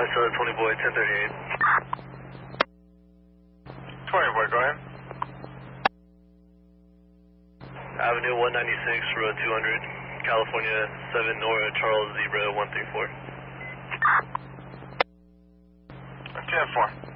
saw 20 boy, 1038. 20 boy, go ahead. Avenue 196, Road 200, California 7 Nora, Charles Zebra 134. 10-4.